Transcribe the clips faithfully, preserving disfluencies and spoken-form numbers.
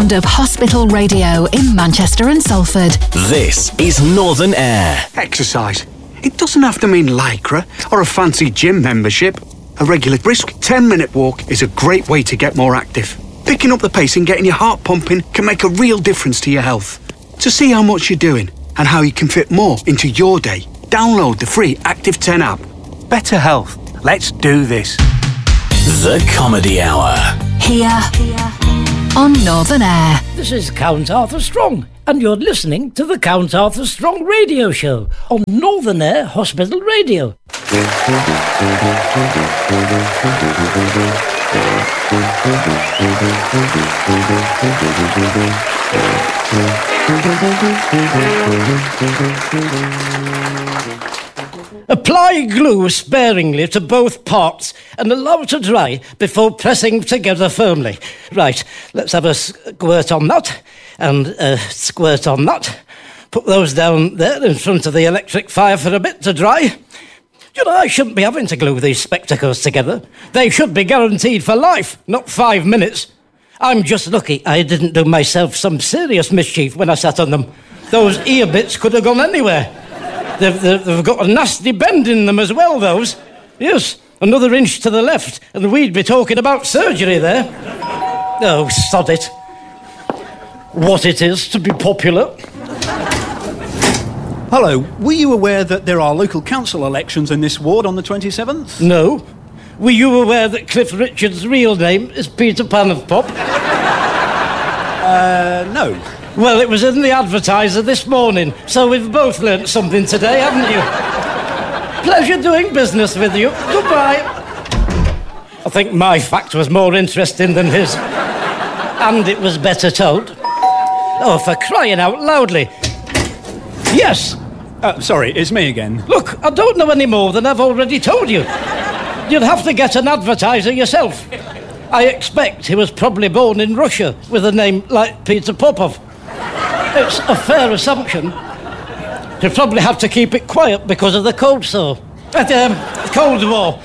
sound of hospital radio in Manchester and Salford. This is Northern Air. Exercise. It doesn't have to mean lycra or a fancy gym membership. A regular brisk ten-minute walk is a great way to get more active. Picking up the pace and getting your heart pumping can make a real difference to your health. To see how much you're doing and how you can fit more into your day, download the free Active ten app. Better health. Let's do this. The Comedy Hour. Here on Northern Air. This is Count Arthur Strong, and you're listening to the Count Arthur Strong Radio Show on Northern Air Hospital Radio. Apply glue sparingly to both parts and allow to dry before pressing together firmly. Right, let's have a squirt on that and a squirt on that. Put those down there in front of the electric fire for a bit to dry. You know, I shouldn't be having to glue these spectacles together. They should be guaranteed for life, not five minutes. I'm just lucky I didn't do myself some serious mischief when I sat on them. Those ear bits could have gone anywhere. They've, they've, they've got a nasty bend in them as well, those. Yes, another inch to the left, and we'd be talking about surgery there. Oh, sod it. What it is to be popular. Hello, were you aware that there are local council elections in this ward on the twenty-seventh? No. Were you aware that Cliff Richard's real name is Peter Pan of Pop? Uh, no. Well, it was in the Advertiser this morning, so we've both learnt something today, haven't you? Pleasure doing business with you. Goodbye. I think my fact was more interesting than his. And it was better told. Oh, for crying out loudly. Yes. Uh, sorry, it's me again. Look, I don't know any more than I've already told you. You'd have to get an Advertiser yourself. I expect he was probably born in Russia with a name like Peter Popov. It's a fair assumption. He'll probably have to keep it quiet because of the cold sore. At, um, Cold War.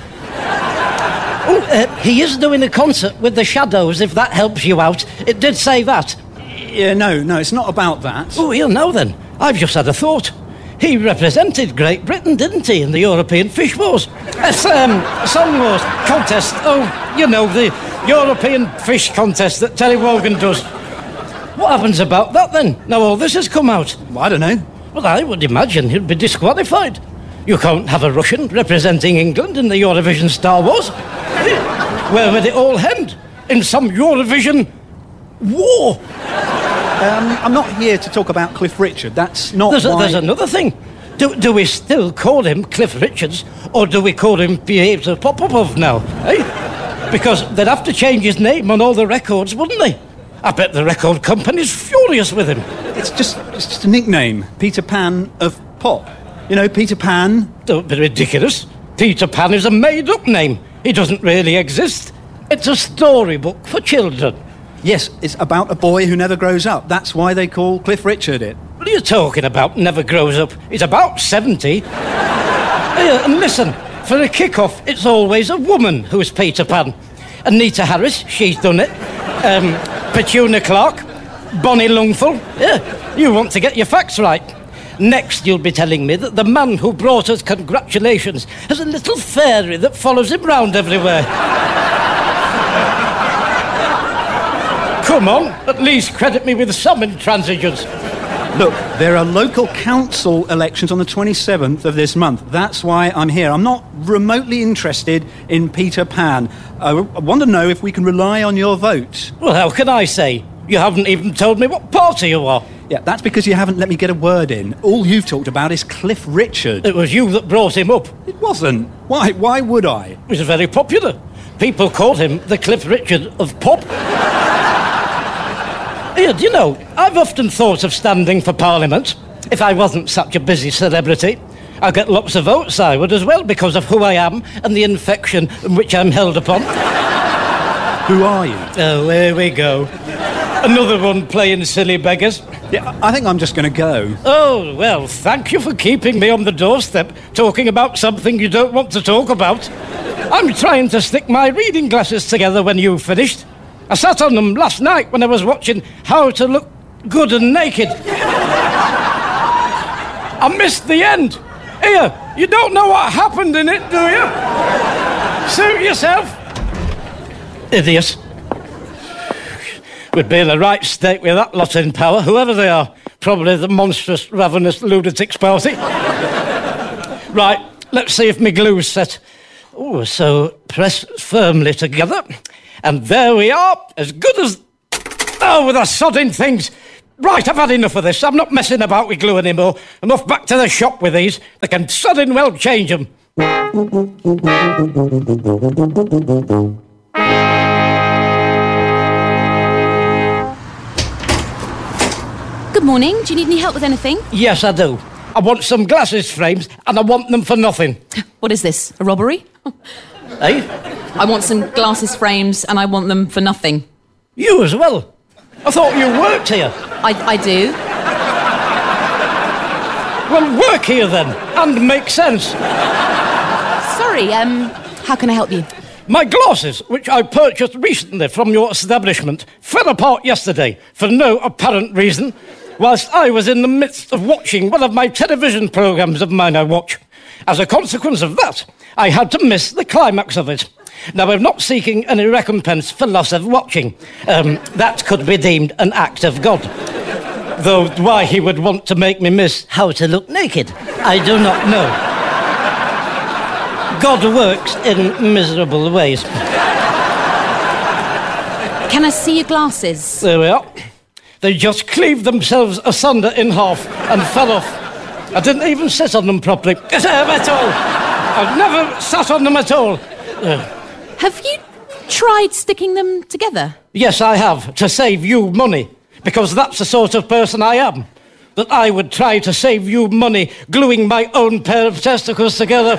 Oh, uh, he is doing a concert with the Shadows, if that helps you out. It did say that. Yeah, no, no, it's not about that. Oh, you'll know then. I've just had a thought. He represented Great Britain, didn't he, in the European Fish Wars? It's, um, Song Wars contest. Oh, you know, the European Fish Contest that Terry Wogan does. What happens about that, then? Now all this has come out. Well, I don't know. Well, I would imagine he'd be disqualified. You can't have a Russian representing England in the Eurovision Star Wars. Where would it all end? In some Eurovision war? Um, I'm not here to talk about Cliff Richard. That's not There's, a, why... there's another thing. Do, do we still call him Cliff Richards, or do we call him Peter Popov now, eh? Because they'd have to change his name on all the records, wouldn't they? I bet the record company's furious with him. It's just, it's just a nickname. Peter Pan of Pop. You know, Peter Pan. Don't be ridiculous. Peter Pan is a made-up name. He doesn't really exist. It's a storybook for children. Yes, it's about a boy who never grows up. That's why they call Cliff Richard it. What are you talking about, never grows up? He's about seventy. uh, and listen, for a kick-off, it's always a woman who's Peter Pan. Anita Harris, she's done it. Um, Petunia Clark, Bonnie Lungful. Yeah, you want to get your facts right. Next, you'll be telling me that the man who brought us congratulations has a little fairy that follows him round everywhere. Come on, at least credit me with some intransigence. Look, there are local council elections on the twenty-seventh of this month. That's why I'm here. I'm not remotely interested in Peter Pan. I want to know if we can rely on your vote. Well, how can I say? You haven't even told me what party you are. Yeah, that's because you haven't let me get a word in. All you've talked about is Cliff Richard. It was you that brought him up. It wasn't. Why? Why would I? He was very popular. People called him the Cliff Richard of Pop. Yeah, do you know, I've often thought of standing for Parliament, if I wasn't such a busy celebrity. I get lots of votes, I would as well, because of who I am and the infection in which I'm held upon. Who are you? Oh, here we go. Another one playing silly beggars. Yeah, I think I'm just going to go. Oh, well, thank you for keeping me on the doorstep, talking about something you don't want to talk about. I'm trying to stick my reading glasses together when you've finished. I sat on them last night when I was watching How to Look Good and Naked. I missed the end. Here, you don't know what happened in it, do you? Suit yourself. Idiot. We'd be in the right state with that lot in power, whoever they are. Probably the monstrous, ravenous lunatics party. Right, let's see if my glue's set. Oh, so press firmly together. And there we are, as good as... Oh, with the sodding things. Right, I've had enough of this. I'm not messing about with glue anymore. I'm off back to the shop with these. They can sodding well change them. Good morning. Do you need any help with anything? Yes, I do. I want some glasses frames, and I want them for nothing. What is this, a robbery? Eh? I want some glasses frames, and I want them for nothing. You as well? I thought you worked here. I, I do. Well, work here then, and make sense. Sorry, um, how can I help you? My glasses, which I purchased recently from your establishment, fell apart yesterday for no apparent reason, whilst I was in the midst of watching one of my television programmes of mine I watch. As a consequence of that, I had to miss the climax of it. Now, I'm not seeking any recompense for loss of watching. Um, that could be deemed an act of God. Though why he would want to make me miss How to Look Naked, I do not know. God works in miserable ways. Can I see your glasses? There we are. They just cleaved themselves asunder in half and fell off. I didn't even sit on them properly. At all. I've never sat on them at all. Uh, Have you tried sticking them together? yes, I have, to save you money. Because that's the sort of person I am. That I would try to save you money gluing my own pair of testicles together.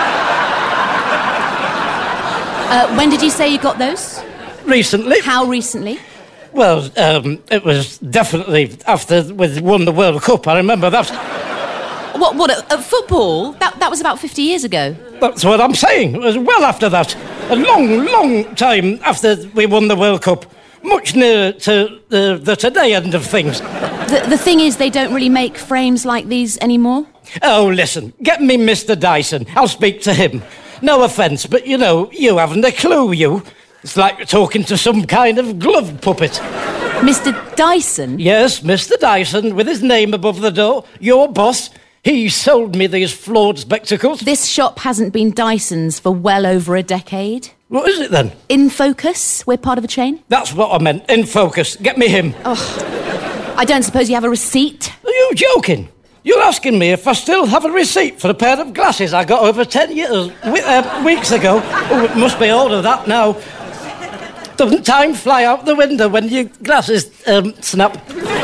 Uh, when did you say you got those? Recently. How recently? Well, um, it was definitely after we won the World Cup. I remember that. What, what, at, at football? That, that was about fifty years ago. That's what I'm saying. It was well after that. A long, long time after we won the World Cup. Much nearer to the, the today end of things. The, the thing is, they don't really make frames like these anymore. Oh, listen, get me Mister Dyson. I'll speak to him. No offence, but, you know, you haven't a clue, you. It's like talking to some kind of glove puppet. Mister Dyson? Yes, Mister Dyson, with his name above the door. Your boss. He sold me these flawed spectacles. This shop hasn't been Dyson's for well over a decade. What is it, then? In Focus? We're part of a chain? That's what I meant. In Focus. Get me him. Oh, I don't suppose you have a receipt? Are you joking? You're asking me if I still have a receipt for a pair of glasses I got over ten years, uh, weeks ago. Oh, it must be all of that now. Doesn't time fly out the window when your glasses um, snap?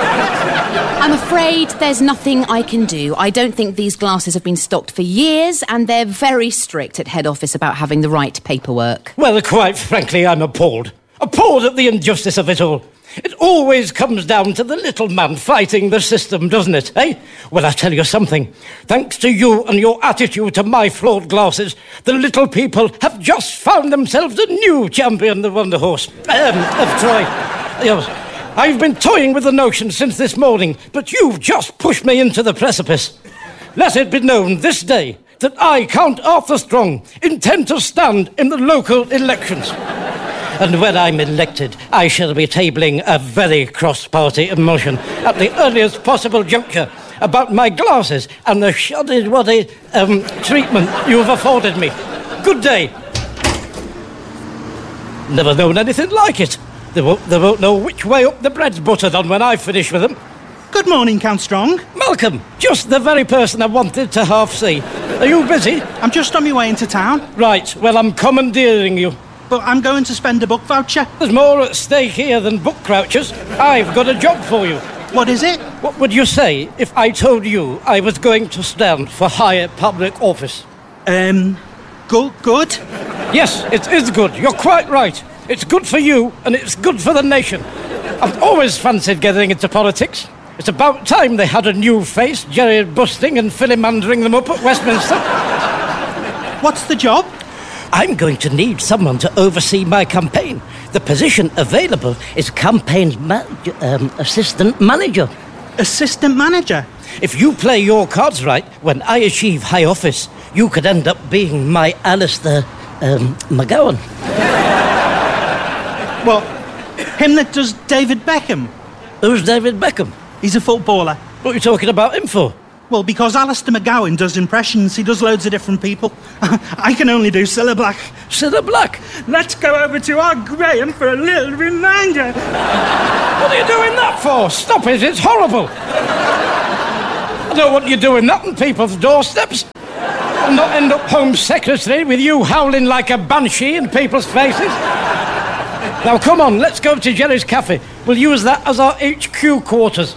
I'm afraid there's nothing I can do. I don't think these glasses have been stocked for years, and they're very strict at head office about having the right paperwork. Well, quite frankly, I'm appalled. Appalled at the injustice of it all. It always comes down to the little man fighting the system, doesn't it, eh? Well, I tell you something. Thanks to you and your attitude to my flawed glasses, the little people have just found themselves a new champion, the Wonder Horse. Um, of Troy. Yes. I've been toying with the notion since this morning, but you've just pushed me into the precipice. Let it be known this day that I, Count Arthur Strong, intend to stand in the local elections. And when I'm elected, I shall be tabling a very cross-party motion at the earliest possible juncture about my glasses and the shoddy-waddy um, treatment you've afforded me. Good day. Never known anything like it. They won't, they won't know which way up the bread's buttered on when I finish with them. Good morning, Count Strong. Malcolm, just the very person I wanted to half-see. Are you busy? I'm just on my way into town, Right, well, I'm commandeering you. but I'm going to spend a book voucher. There's more at stake here than book crouchers. I've got a job for you. What is it? What would you say if I told you I was going to stand for higher public office? Um, good, good. Yes, it is good. You're quite right. It's good for you, and it's good for the nation. I've always fancied getting into politics. It's about time they had a new face, jerry busting and filibustering them up at Westminster. What's the job? I'm going to need someone to oversee my campaign. The position available is campaign ma- um, assistant manager. Assistant manager? If you play your cards right, when I achieve high office, you could end up being my Alistair um, McGowan. Well, him that does David Beckham. Who's David Beckham? He's a footballer. What are you talking about him for? Well, because Alistair McGowan does impressions. He does loads of different people. I can only do Cilla Black. Cilla Black? Let's go over to our Graham for a little reminder. What are you doing that for? Stop it, it's horrible. I don't want you doing that on people's doorsteps. I'll not end up Home Secretary with you howling like a banshee in people's faces. Now, come on, let's go to Jerry's Cafe. We'll use that as our H Q quarters.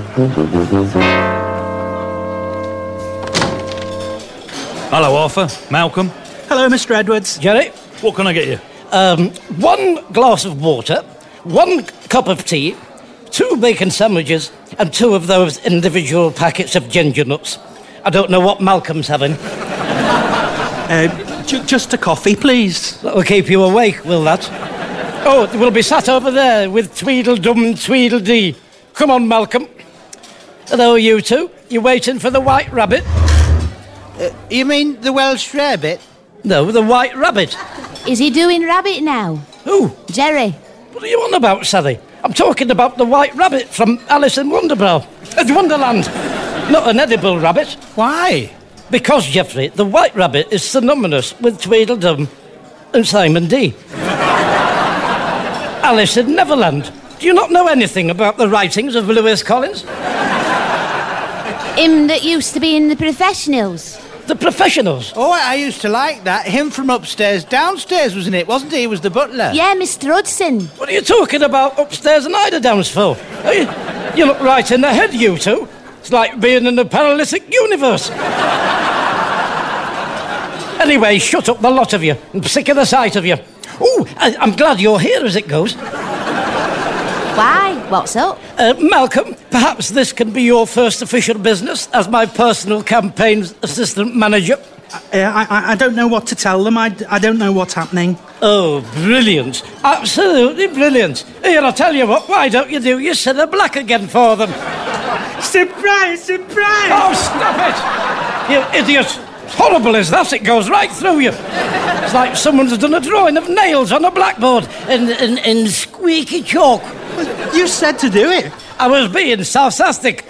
Hello, Arthur. Malcolm. Hello, Mister Edwards. Jerry? What can I get you? Um, one glass of water, one cup of tea, two bacon sandwiches, and two of those individual packets of ginger nuts. I don't know what Malcolm's having. Uh, j- just a coffee, please. That'll keep you awake, will that? Oh, we'll be sat over there with Tweedledum Tweedledee. Come on, Malcolm. Hello, you two. You waiting for the White Rabbit? Uh, you mean the Welsh rarebit? No, the White Rabbit. Is he doing rabbit now? Who? Jerry. What are you on about, Sally? I'm talking about the White Rabbit from Alice in Wonderbrow. At Wonderland. Not an edible rabbit. Why? Because, Geoffrey, the White Rabbit is synonymous with Tweedledum and Simon D. Alice in Neverland. Do you not know anything about the writings of Lewis Collins? Him that used to be in the professionals. The Professionals. Oh, I used to like that. Him from upstairs downstairs, wasn't it? Wasn't he? He was the butler. Yeah, Mister Hudson. What are you talking about upstairs and eider-downs for? Are you, you look right in the head, you two. It's like being in a paralystic universe. Anyway, shut up, the lot of you. I'm sick of the sight of you. Ooh, I, I'm glad you're here as it goes. Why? What's up? Uh, Malcolm, perhaps this can be your first official business as my personal campaign's assistant manager. Uh, I, I, I don't know what to tell them. I, I don't know what's happening. Oh, brilliant. Absolutely brilliant. Here, I'll tell you what, why don't you do your Cilla Black again for them? Surprise, surprise! Oh, stop it! You idiot. It's horrible as that, it goes right through you. It's like someone's done a drawing of nails on a blackboard in, in, in squeaky chalk. You said to do it. I was being sarcastic.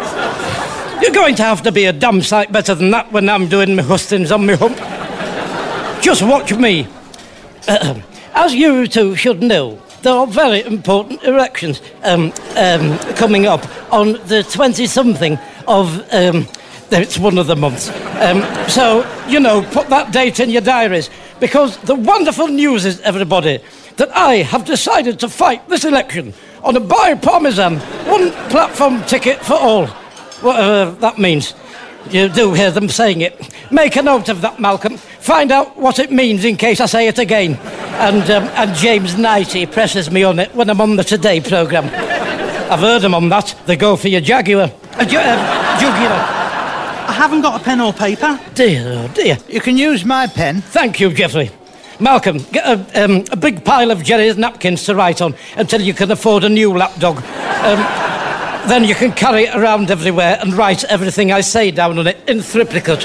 You're going to have to be a damn sight better than that when I'm doing my hustings on my hump. Just watch me. Uh, as you two should know, there are very important elections um, um, coming up on the twenty-something of... Um, it's one of the months. Um, so, you know, put that date in your diaries, because the wonderful news is, everybody, that I have decided to fight this election on a bi-parmesan, one platform ticket for all. Whatever that means. You do hear them saying it. Make a note of that, Malcolm. Find out what it means in case I say it again. And um, and James Knighty presses me on it when I'm on the Today programme. I've heard them on that. They go for your Jaguar. Uh, ju- uh, jugular. I haven't got a pen or paper. Dear, oh dear. You can use my pen. Thank you, Geoffrey. Malcolm, get a, um, a big pile of Jerry's napkins to write on until you can afford a new lapdog. Um, then you can carry it around everywhere and write everything I say down on it in triplicate.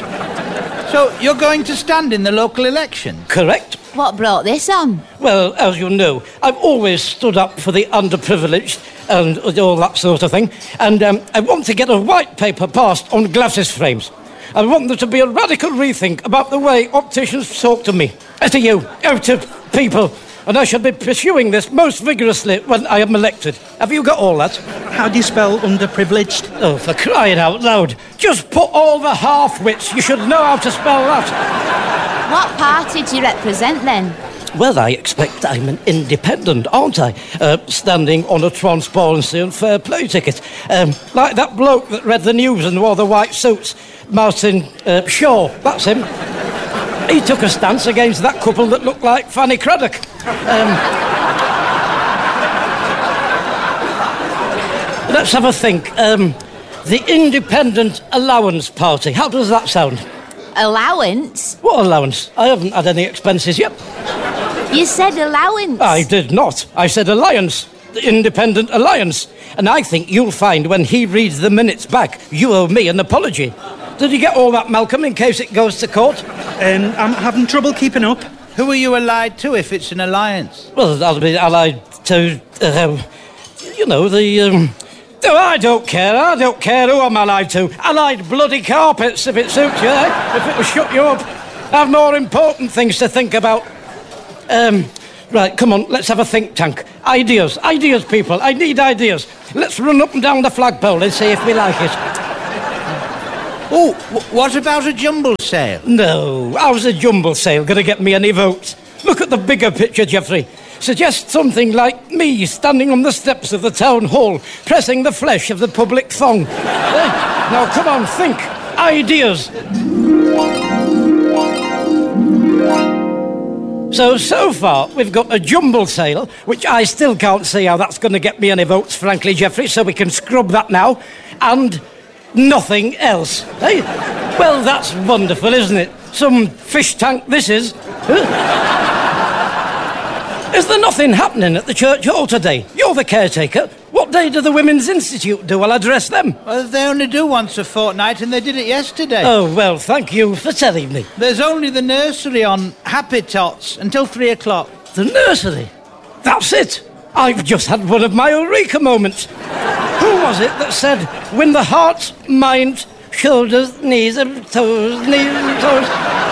So you're going to stand in the local election? Correct. What brought this on? Well, as you know, I've always stood up for the underprivileged and all that sort of thing. And um, I want to get a white paper passed on glasses frames. I want there to be a radical rethink about the way opticians talk to me. Uh, to you, uh, to people. And I shall be pursuing this most vigorously when I am elected. Have you got all that? How do you spell underprivileged? Oh, for crying out loud. Just put all the half-wits. You should know how to spell that. What party do you represent then? Well, I expect I'm an independent, aren't I? Uh, standing on a transparency and fair play ticket. Um, like that bloke that read the news and wore the white suits. Martin uh, Shaw, that's him. He took a stance against that couple that looked like Fanny Craddock. Um, let's have a think. Um, the Independent Allowance Party. How does that sound? allowance? What allowance? I haven't had any expenses yet. You said allowance. I did not. I said alliance. The Independent Alliance. And I think you'll find when he reads the minutes back, you owe me an apology. Did you get all that, Malcolm, in case it goes to court? Um, I'm having trouble keeping up. Who are you allied to if it's an alliance? Well, I'll be allied to, uh, you know, the... Um, oh, I don't care. I don't care who I'm allied to. Allied bloody carpets, if it suits you, eh? If it'll shut you up. I have more important things to think about. Um... Right, come on, let's have a think tank. Ideas, ideas, people. I need ideas. Let's run up and down the flagpole and see if we like it. Oh, w- what about a jumble sale? No, how's a jumble sale going to get me any votes? Look at the bigger picture, Geoffrey. Suggest something like me standing on the steps of the town hall, pressing the flesh of the public thong. eh? Now, come on, think. Ideas. So, so far, we've got a jumble sale, which I still can't see how that's going to get me any votes, frankly, Geoffrey, so we can scrub that now, and nothing else. Hey? Well, that's wonderful, isn't it? Some fish tank this is. Huh? Is there nothing happening at the church hall today? You're the caretaker. What day do the Women's Institute do? I'll address them. Well, they only do once a fortnight, and they did it yesterday. Oh, well, thank you for telling me. There's only the nursery on Happy Tots until three o'clock. The nursery? That's it. I've just had one of my eureka moments. Who was it that said, win the heart, mind, shoulders, knees and toes, knees and toes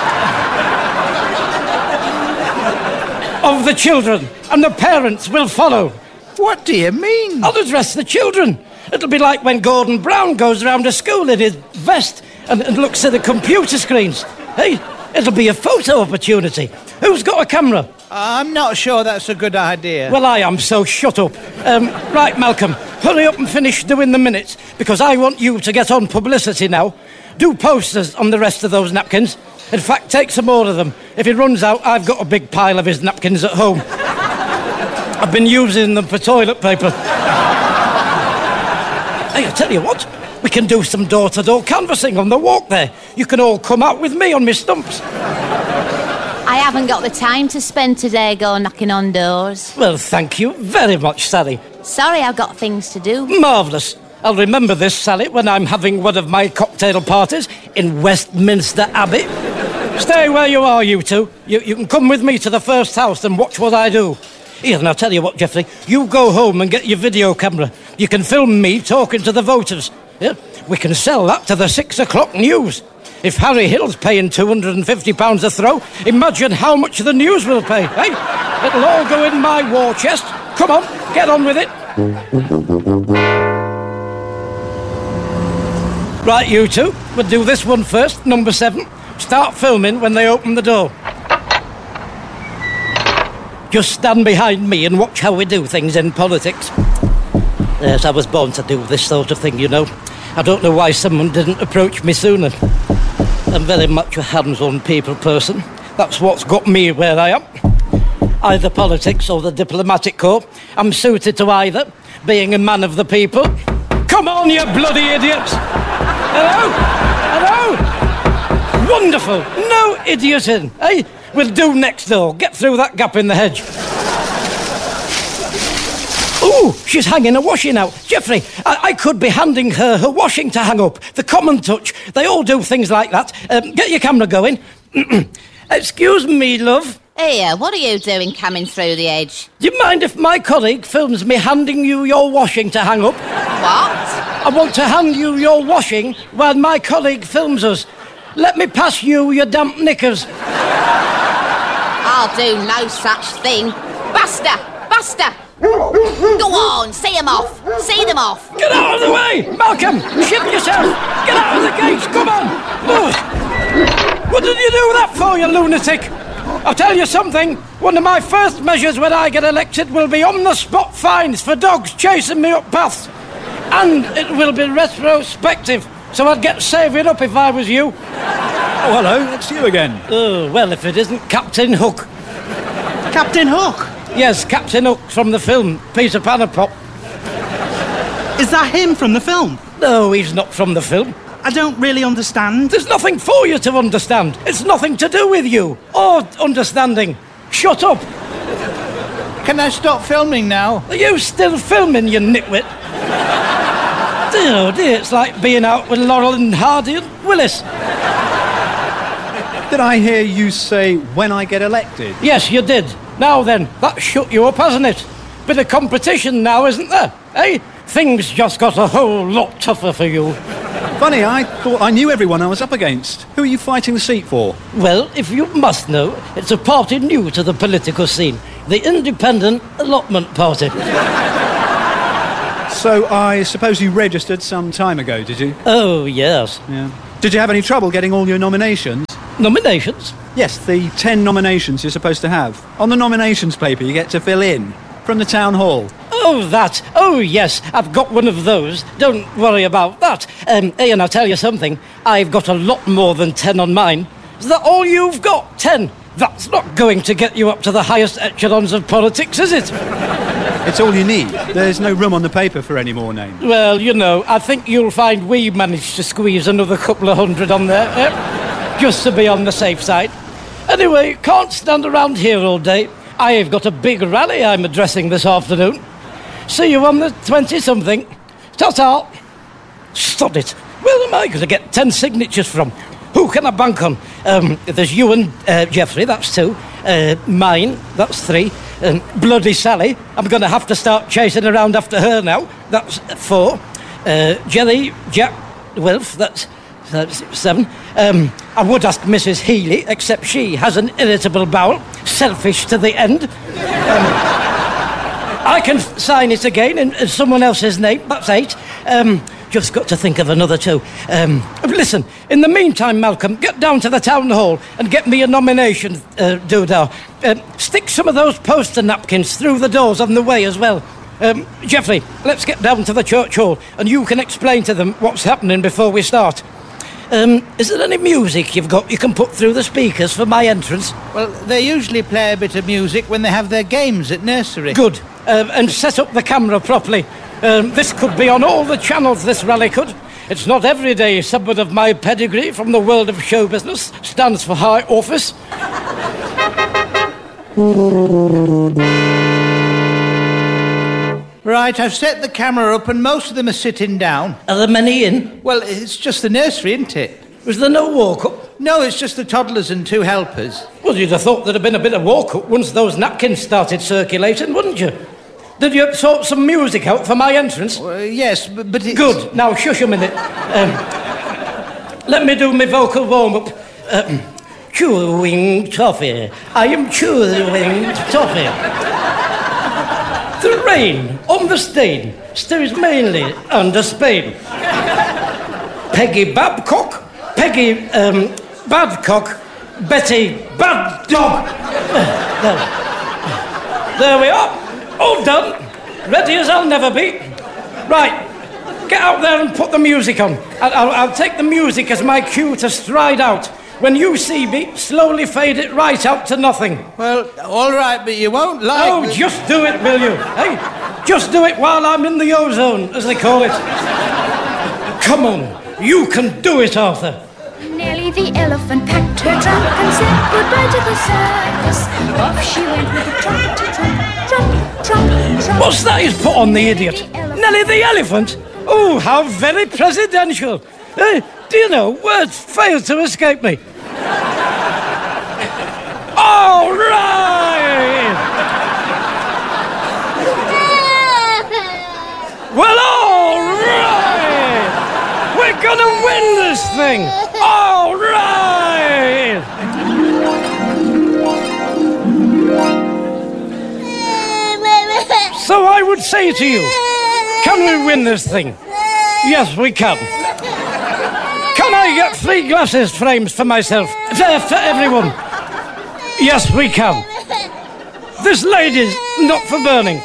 of the children, and the parents will follow? What do you mean? I'll address the children. It'll be like when Gordon Brown goes around a school in his vest and, and looks at the computer screens. Hey, it'll be a photo opportunity. Who's got a camera? I'm not sure that's a good idea. Well, I am, so shut up. Um, right, Malcolm, hurry up and finish doing the minutes, because I want you to get on publicity now. Do posters on the rest of those napkins. In fact, take some more of them. If he runs out, I've got a big pile of his napkins at home. I've been using them for toilet paper. Hey, I tell you what, we can do some door-to-door canvassing on the walk there. You can all come out with me on my stumps. I haven't got the time to spend today going knocking on doors. Well, thank you very much, Sally. Sorry, I've got things to do. Marvellous. I'll remember this, Sally, when I'm having one of my cocktail parties in Westminster Abbey. Stay where you are, you two. You, you can come with me to the first house and watch what I do. Here, and I'll tell you what, Geoffrey, you go home and get your video camera. You can film me talking to the voters. Yeah? We can sell that to the six o'clock news. If Harry Hill's paying two hundred and fifty pounds a throw, imagine how much the news will pay, eh? It'll all go in my war chest. Come on, get on with it. Right, you two, we'll do this one first, number seven. Start filming when they open the door. Just stand behind me and watch how we do things in politics. Yes, I was born to do this sort of thing, you know. I don't know why someone didn't approach me sooner. I'm very much a hands-on people person. That's what's got me where I am. Either politics or the diplomatic corps. I'm suited to either, being a man of the people. Come on, you bloody idiots! Hello? Hello? Wonderful! No idioting, eh? We'll do next door. Get through that gap in the hedge. Ooh, she's hanging a washing out. Geoffrey, I, I could be handing her her washing to hang up. The common touch. They all do things like that. Um, get your camera going. Excuse me, love. Here, what are you doing coming through the edge? Do you mind if my colleague films me handing you your washing to hang up? What? I want to hand you your washing while my colleague films us. Let me pass you your damp knickers. I'll do no such thing. Buster! Buster! Go on, see them off. See them off. Get out of the way! Malcolm, ship yourself! Get out of the gates, come on! Oh. What did you do that for, you lunatic? I'll tell you something. One of my first measures when I get elected will be on-the-spot fines for dogs chasing me up paths. And it will be retrospective, so I'd get saving up if I was you. Oh, hello, it's you again. Oh, well, if it isn't Captain Hook. Captain Hook? Yes, Captain Hook from the film Peter Pan and Pop. Is that him from the film? No, he's not from the film. I don't really understand. There's nothing for you to understand. It's nothing to do with you or understanding. Shut up. Can I stop filming now? Are you still filming, you nitwit? Dear, oh dear, it's like being out with Laurel and Hardy and Willis. Did I hear you say, when I get elected? Yes, you did. Now then, that shut you up, hasn't it? Bit of competition now, isn't there? Eh? Things just got a whole lot tougher for you. Funny, I thought I knew everyone I was up against. Who are you fighting the seat for? Well, if you must know, it's a party new to the political scene. The Independent Allotment Party. So I suppose you registered some time ago, did you? Oh, yes. Yeah. Did you have any trouble getting all your nominations? Nominations? Yes, the ten nominations you're supposed to have. On the nominations paper you get to fill in. From the town hall. Oh, that. Oh, yes, I've got one of those. Don't worry about that. Um, Ian, I'll tell you something. I've got a lot more than ten on mine. Is that all you've got? Ten? That's not going to get you up to the highest echelons of politics, is it? It's all you need. There's no room on the paper for any more names. Well, you know, I think you'll find we managed to squeeze another couple of hundred on there, eh? Just to be on the safe side. Anyway, can't stand around here all day. I've got a big rally I'm addressing this afternoon. See you on the twenty-something. Ta-ta. Stop it. Where am I going to get ten signatures from? Who can I bank on? Um, there's you and uh, Jeffrey, that's two. Uh, mine, that's three. Um, bloody Sally, I'm going to have to start chasing around after her now. That's four. Uh, Jelly, Jack, Wilf, that's, that's seven. Um, I would ask Missus Healy, except she has an irritable bowel, selfish to the end. Um, I can f- sign it again in, in someone else's name, that's eight. Um, just got to think of another two. Um, listen, in the meantime, Malcolm, get down to the town hall and get me a nomination, uh, doodah. Uh, stick some of those poster napkins through the doors on the way as well. Um, Jeffrey, let's get down to the church hall and you can explain to them what's happening before we start. Um, is there any music you've got you can put through the speakers for my entrance? Well, they usually play a bit of music when they have their games at nursery. Good. Uh, and set up the camera properly. Um, this could be on all the channels, this rally could. It's not every day someone of my pedigree from the world of show business stands for high office. Right, I've set the camera up and most of them are sitting down. Are there many in? Well, it's just the nursery, isn't it? Was there no walk-up? No, it's just the toddlers and two helpers. Well, you'd have thought there'd have been a bit of walk-up once those napkins started circulating, wouldn't you? Did you sort some music out for my entrance? Uh, yes, but, but it's... Good. Now, shush a minute. Um, let me do my vocal warm-up. Um, chewing toffee. I am chewing toffee. The rain on the stain stirs mainly under Spain. Peggy Babcock, Peggy um, Badcock, Betty Bad Dog. Uh, there. there we are. All done. Ready as I'll never be. Right. Get out there and put the music on. I'll, I'll, I'll take the music as my cue to stride out. When you see me, slowly fade it right out to nothing. Well, all right, but you won't like... Oh, the... just do it, will you? Hey, just do it while I'm in the ozone, as they call it. Come on, you can do it, Arthur. Nelly the elephant packed her trunk and said goodbye to the circus. Off she went with a trunk to trunk, trunk, trunk, trunk. What's that he's put on the idiot? The Nelly the elephant? Oh, how very presidential. Uh, do you know, words fail to escape me. All right! Well, all right! We're gonna win this thing! All right! So I would say to you, can we win this thing? Yes, we can. Can I get three glasses frames for myself? For, for everyone? Yes, we can. This lady's not for burning.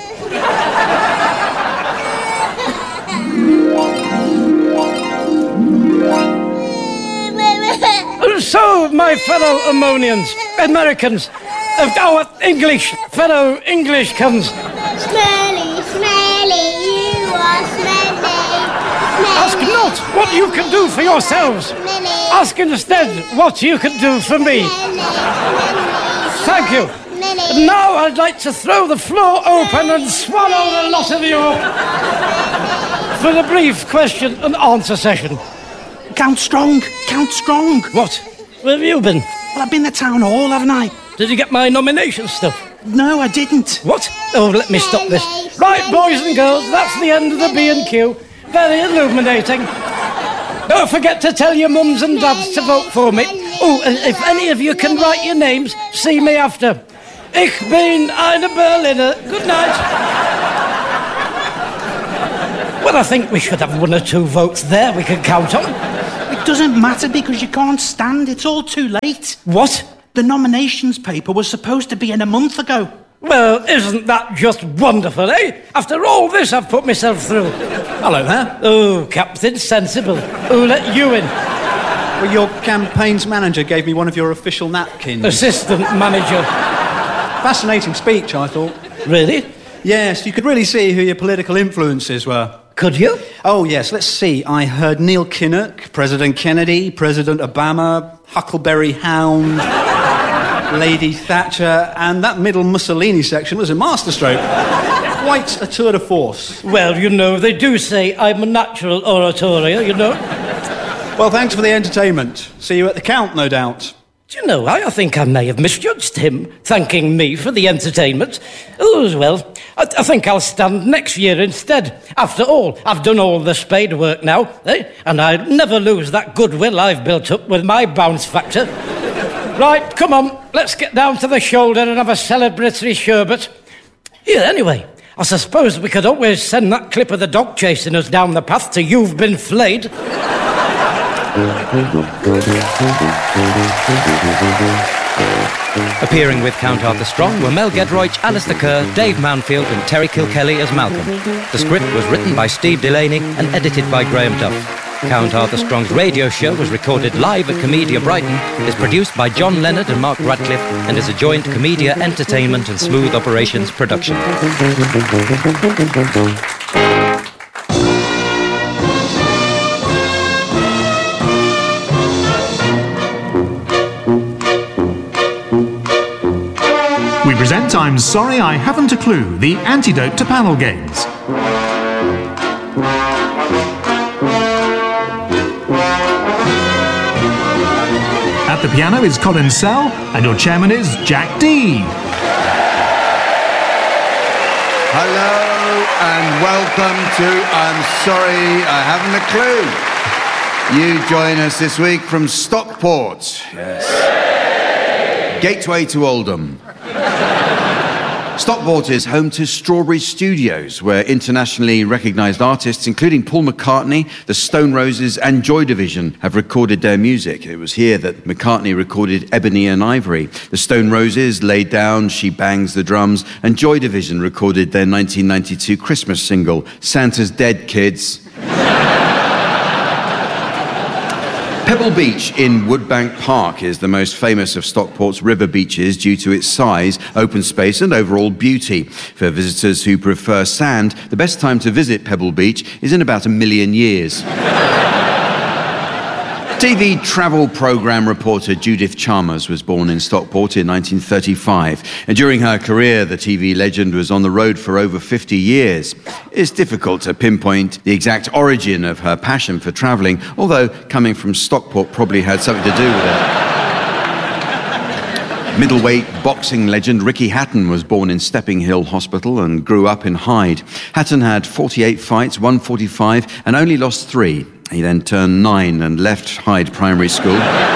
So, my fellow Ammonians, Americans, our English, fellow Englishcans. Smelly, smelly, you are smelly. smelly. Ask not not what you can do for yourselves. Ask instead what you can do for me. Thank you. And now I'd like to throw the floor open and swallow the lot of you for the brief question and answer session. Count Strong, Count Strong. What? Where have you been? Well, I've been to town hall, haven't I? Did you get my nomination stuff? No, I didn't. What? Oh, let me stop this. Right, boys and girls, that's the end of the B and Q. Very illuminating. Don't forget to tell your mums and dads to vote for me. Oh, and if any of you can write your names, see me after. Ich bin eine Berliner. Good night. Well, I think we should have one or two votes there we can count on. It doesn't matter because you can't stand. It's all too late. What? The nominations paper was supposed to be in a month ago. Well, isn't that just wonderful, eh? After all this I've put myself through. Hello there. Oh, Captain Sensible. Who let you in? Well, your campaign's manager gave me one of your official napkins. Assistant manager. Fascinating speech, I thought. Really? Yes, you could really see who your political influences were. Could you? Oh, yes, let's see. I heard Neil Kinnock, President Kennedy, President Obama, Huckleberry Hound, Lady Thatcher, and that middle Mussolini section was a masterstroke. Quite a tour de force. Well, you know, they do say I'm a natural orator, you know. Well, thanks for the entertainment. See you at the count, no doubt. Do you know, I, I think I may have misjudged him, thanking me for the entertainment. Oh, well, I, I think I'll stand next year instead. After all, I've done all the spade work now, eh? And I'll never lose that goodwill I've built up with my bounce factor. Right, come on, let's get down to the shoulder and have a celebratory sherbet. Yeah, anyway, I suppose we could always send that clip of the dog chasing us down the path to You've Been Flayed. Appearing with Count Arthur Strong were Mel Gedroych, Alistair Kerr, Dave Manfield and Terry Kilkelly as Malcolm. The script was written by Steve Delaney and edited by Graham Duff. Count Arthur Strong's radio show was recorded live at Comedia Brighton, is produced by John Leonard and Mark Radcliffe, and is a joint Comedia Entertainment and Smooth Operations production. We present I'm Sorry I Haven't a Clue, the antidote to panel games. At the piano is Colin Sell, and your chairman is Jack Dee. Hello and welcome to I'm Sorry I Haven't a Clue. You join us this week from Stockport. Yes. Gateway to Oldham. Stockport is home to Strawberry Studios, where internationally recognised artists, including Paul McCartney, the Stone Roses and Joy Division, have recorded their music. It was here that McCartney recorded Ebony and Ivory. The Stone Roses laid down She Bangs the Drums, and Joy Division recorded their nineteen ninety-two Christmas single, Santa's Dead, Kids. Pebble Beach in Woodbank Park is the most famous of Stockport's river beaches due to its size, open space and overall beauty. For visitors who prefer sand, the best time to visit Pebble Beach is in about a million years. T V travel programme reporter Judith Chalmers was born in Stockport in nineteen thirty-five, and during her career the T V legend was on the road for over fifty years. It's difficult to pinpoint the exact origin of her passion for travelling, although coming from Stockport probably had something to do with it. Middleweight boxing legend Ricky Hatton was born in Stepping Hill Hospital and grew up in Hyde. Hatton had forty-eight fights, won forty-five, and only lost three. He then turned nine and left Hyde Primary School.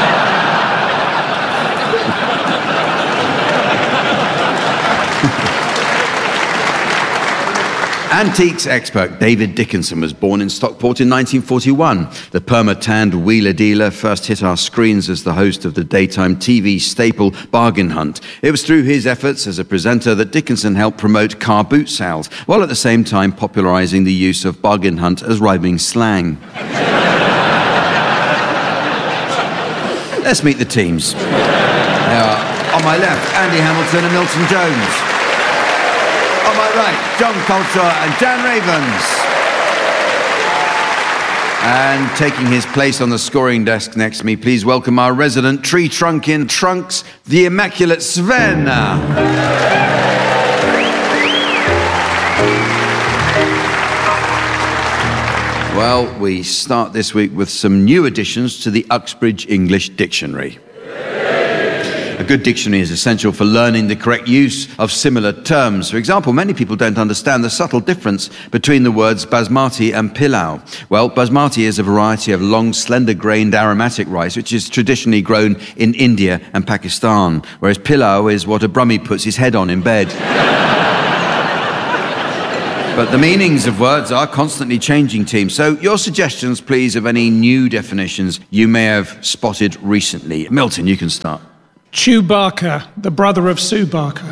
Antiques expert David Dickinson was born in Stockport in nineteen forty-one. The perma-tanned wheeler dealer first hit our screens as the host of the daytime T V staple Bargain Hunt. It was through his efforts as a presenter that Dickinson helped promote car boot sales, while at the same time popularising the use of Bargain Hunt as rhyming slang. Let's meet the teams. They are, on my left, Andy Hamilton and Milton Jones. On my right, John Culture and Jan Ravens. And taking his place on the scoring desk next to me, please welcome our resident tree trunk in trunks, the immaculate Sven. Well, we start this week with some new additions to the Uxbridge English Dictionary. A good dictionary is essential for learning the correct use of similar terms. For example, many people don't understand the subtle difference between the words basmati and pilau. Well, basmati is a variety of long, slender-grained aromatic rice, which is traditionally grown in India and Pakistan, whereas pilau is what a Brummie puts his head on in bed. But the meanings of words are constantly changing, team. So your suggestions, please, of any new definitions you may have spotted recently. Milton, you can start. Chewbacca, the brother of Sue Barker.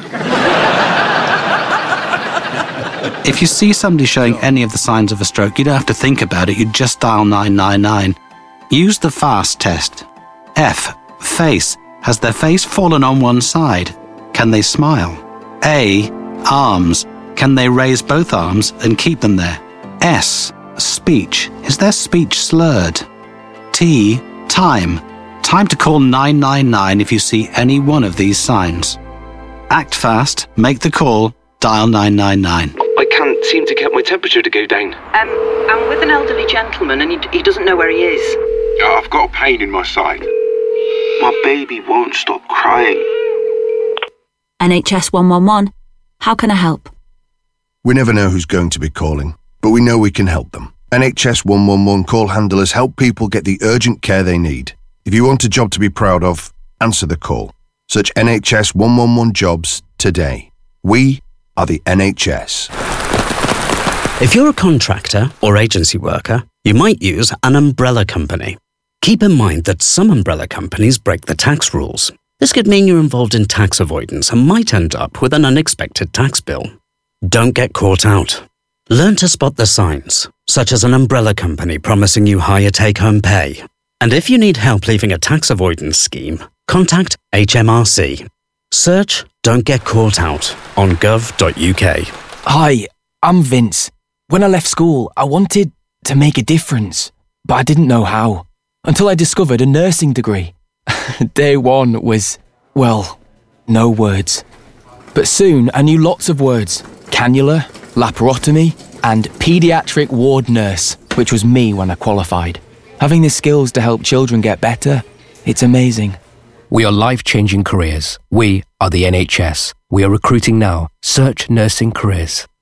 If you see somebody showing any of the signs of a stroke, you don't have to think about it, you just dial nine nine nine. Use the FAST test. F, face. Has their face fallen on one side? Can they smile? A, arms. Can they raise both arms and keep them there? S, speech. Is their speech slurred? T, time. Time to call nine nine nine if you see any one of these signs. Act fast, make the call, dial nine nine nine. I can't seem to get my temperature to go down. Um, I'm with an elderly gentleman and he, he doesn't know where he is. Yeah, I've got a pain in my side. My baby won't stop crying. N H S one one one. How can I help? We never know who's going to be calling, but we know we can help them. N H S one one one call handlers help people get the urgent care they need. If you want a job to be proud of, answer the call. Search N H S one one one jobs today. We are the N H S. If you're a contractor or agency worker, you might use an umbrella company. Keep in mind that some umbrella companies break the tax rules. This could mean you're involved in tax avoidance and might end up with an unexpected tax bill. Don't get caught out. Learn to spot the signs, such as an umbrella company promising you higher take-home pay. And if you need help leaving a tax avoidance scheme, contact H M R C. Search Don't Get Caught Out on gov dot U K. Hi, I'm Vince. When I left school, I wanted to make a difference, but I didn't know how, until I discovered a nursing degree. Day one was, well, no words. But soon I knew lots of words. Cannula, laparotomy, and paediatric ward nurse, which was me when I qualified. Having the skills to help children get better, it's amazing. We are life-changing careers. We are the N H S. We are recruiting now. Search nursing careers.